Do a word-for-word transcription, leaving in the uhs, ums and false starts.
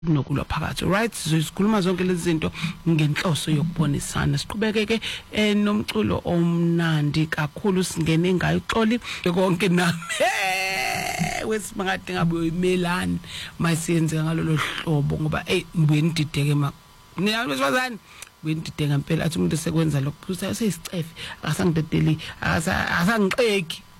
nokulwa phakathi. Right, sikhuluma zonke lezi zinto ngenhloso yokubonisana. Siqhubekeke eh nomculo omnandi kakhulu singene ngayo uxoli konke nami. Wesimangade ngabe uyimelani masiyenze ngalolu hlobo ngoba hey ngibuye ngidideke ma. Niyabezwazani? Ngidideka impela athi umuntu sekwenza lokho usayisicefe akasangidedeli akasangixeki.